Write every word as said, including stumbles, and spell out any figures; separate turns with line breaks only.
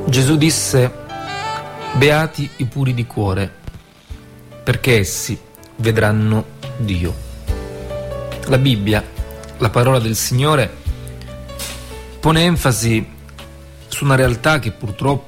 Gesù disse: beati i puri di cuore, perché essi vedranno Dio. La Bibbia, la parola del Signore, pone enfasi su una realtà che purtroppo